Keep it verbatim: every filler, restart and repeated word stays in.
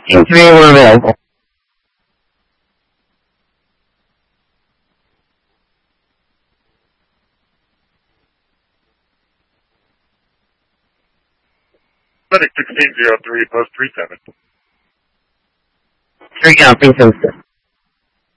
Team three were available. Medic sixteen zero three, post three seven. Three counts, please,